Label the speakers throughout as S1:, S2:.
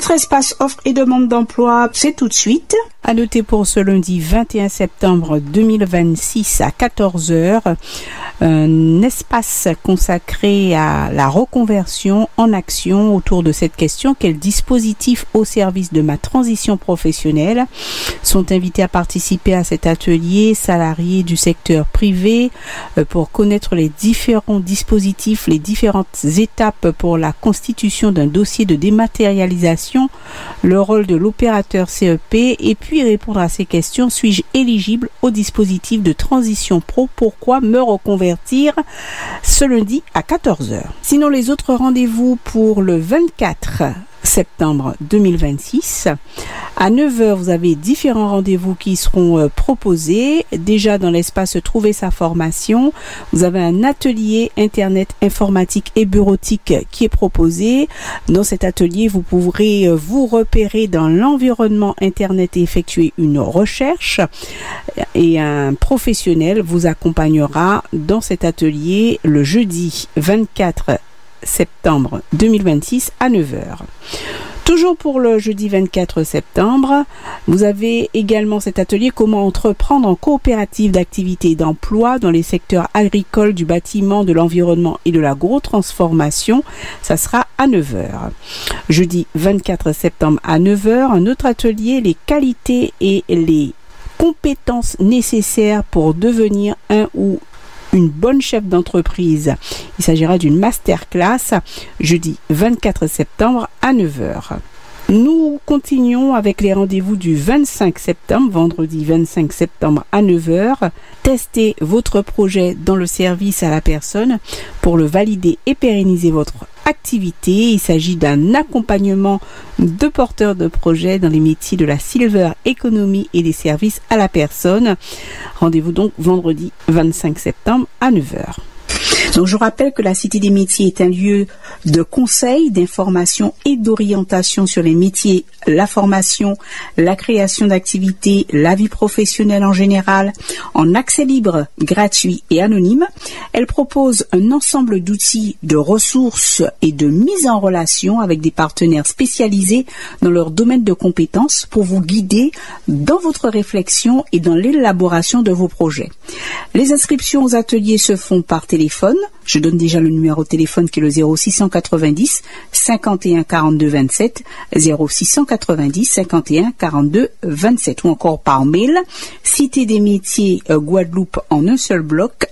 S1: Notre espace offre et demande d'emploi, c'est tout de suite.
S2: À noter pour ce lundi 21 septembre 2026 à 14h, un espace consacré à la reconversion en action autour de cette question: quel dispositif au service de ma transition professionnelle? Sont invités à participer à cet atelier salariés du secteur privé pour connaître les différents dispositifs, les différentes étapes pour la constitution d'un dossier de dématérialisation, le rôle de l'opérateur CEP, et puis répondre à ces questions: suis-je éligible au dispositif de transition pro? Pourquoi me reconvertir? Ce lundi à 14h. Sinon, les autres rendez-vous pour le 24 septembre 2026. À 9h, vous avez différents rendez-vous qui seront proposés. Déjà dans l'espace Trouver sa formation, vous avez un atelier Internet, informatique et bureautique qui est proposé. Dans cet atelier, vous pourrez vous repérer dans l'environnement Internet et effectuer une recherche. Et un professionnel vous accompagnera dans cet atelier le jeudi 24 septembre 2026 à 9h. Toujours pour le jeudi 24 septembre, vous avez également cet atelier comment entreprendre en coopérative d'activité et d'emploi dans les secteurs agricoles, du bâtiment, de l'environnement et de l'agro-transformation. Ça sera à 9h. Jeudi 24 septembre à 9h, un autre atelier, les qualités et les compétences nécessaires pour devenir un ou une bonne chef d'entreprise. Il s'agira d'une masterclass jeudi 24 septembre à 9h. Nous continuons avec les rendez-vous du 25 septembre, vendredi 25 septembre à 9h. Testez votre projet dans le service à la personne pour le valider et pérenniser votre activité. Il s'agit d'un accompagnement de porteurs de projets dans les métiers de la silver economy et des services à la personne. Rendez-vous donc vendredi 25 septembre à 9h.
S1: Donc je rappelle que la Cité des métiers est un lieu de conseil, d'information et d'orientation sur les métiers, la formation, la création d'activités, la vie professionnelle en général, en accès libre, gratuit et anonyme. Elle propose un ensemble d'outils, de ressources et de mise en relation avec des partenaires spécialisés dans leur domaine de compétences pour vous guider dans votre réflexion et dans l'élaboration de vos projets. Les inscriptions aux ateliers se font par téléphone. Je donne déjà le numéro de téléphone qui est le 0690 51 42 27, 0690 51 42 27, ou encore par mail cité des métiers Guadeloupe en un seul bloc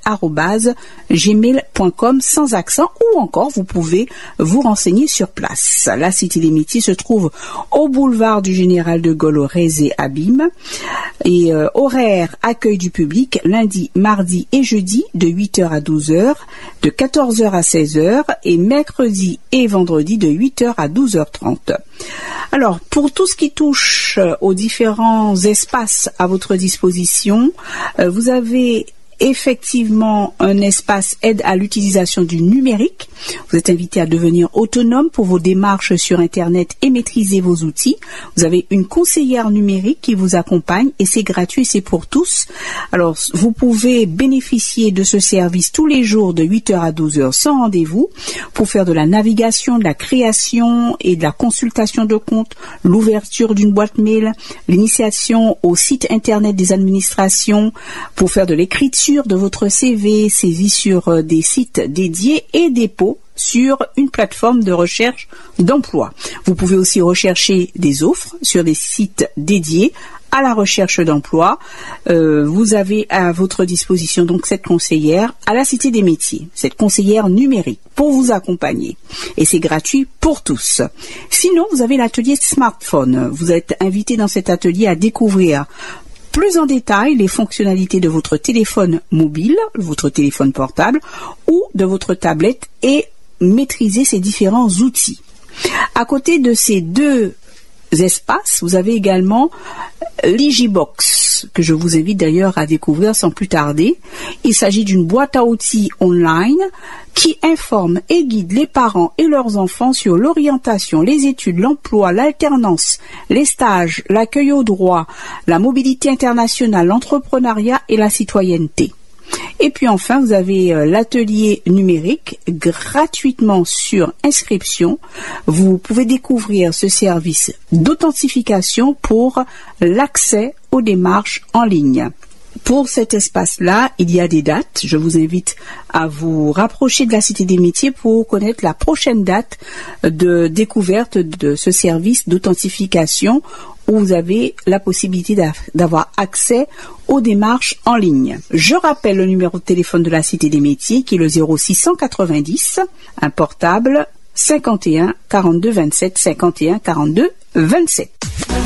S1: @gmail.com sans accent, ou encore vous pouvez vous renseigner sur place. La Cité des métiers se trouve au boulevard du Général de Gaulle au Rézé à Bîmes, et horaire accueil du public lundi, mardi et jeudi de 8h à 12h, de 14h à 16h, et mercredi et vendredi de 8h à 12h30. Alors, pour tout ce qui touche aux différents espaces à votre disposition, vous avez effectivement un espace aide à l'utilisation du numérique. Vous êtes invité à devenir autonome pour vos démarches sur Internet et maîtriser vos outils. Vous avez une conseillère numérique qui vous accompagne et c'est gratuit, c'est pour tous. Alors, vous pouvez bénéficier de ce service tous les jours de 8h à 12h sans rendez-vous pour faire de la navigation, de la création et de la consultation de comptes, l'ouverture d'une boîte mail, l'initiation au site Internet des administrations, pour faire de l'écriture de votre CV, saisie sur des sites dédiés et dépôt sur une plateforme de recherche d'emploi. Vous pouvez aussi rechercher des offres sur des sites dédiés à la recherche d'emploi. Vous avez à votre disposition donc cette conseillère à la Cité des métiers, cette conseillère numérique pour vous accompagner. Et c'est gratuit pour tous. Sinon, vous avez l'atelier smartphone. Vous êtes invité dans cet atelier à découvrir plus en détail les fonctionnalités de votre téléphone mobile, votre téléphone portable ou de votre tablette et maîtriser ces différents outils. À côté de ces deux espaces, vous avez également l'Igibox, que je vous invite d'ailleurs à découvrir sans plus tarder. Il s'agit d'une boîte à outils online qui informe et guide les parents et leurs enfants sur l'orientation, les études, l'emploi, l'alternance, les stages, l'accueil au droit, la mobilité internationale, l'entrepreneuriat et la citoyenneté. Et puis enfin, vous avez l'atelier numérique gratuitement sur inscription. Vous pouvez découvrir ce service d'authentification pour l'accès aux démarches en ligne. Pour cet espace-là, il y a des dates. Je vous invite à vous rapprocher de la Cité des Métiers pour connaître la prochaine date de découverte de ce service d'authentification où vous avez la possibilité d'avoir accès aux démarches en ligne. Je rappelle le numéro de téléphone de la Cité des Métiers qui est le 0690, un portable 51 42 27 51 42 27.